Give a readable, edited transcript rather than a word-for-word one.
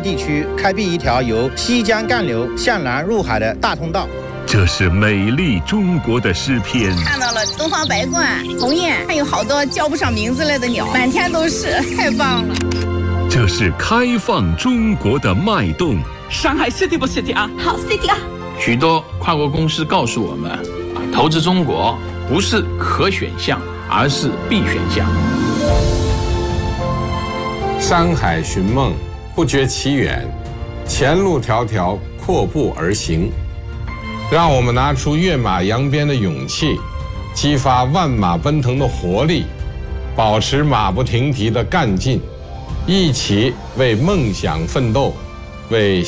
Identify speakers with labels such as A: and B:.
A: 地区开辟一条由西江干流向南入海的大通道。
B: 这是美丽中国的诗篇，
C: 看到了东方白鹳、鸿雁，还有好多叫不上名字来的鸟，满天都是，太棒了。
B: 这是开放中国的脉动。
D: 上海 City 不 City 啊？
C: 好 City 啊！
E: 许多跨国公司告诉我们，投资中国不是可选项，而是必选项。
F: 山海寻梦，不觉其远，前路迢迢，阔步而行。让我们拿出跃马扬鞭的勇气，激发万马奔腾的活力，保持马不停蹄的干劲，一起为梦想奋斗，为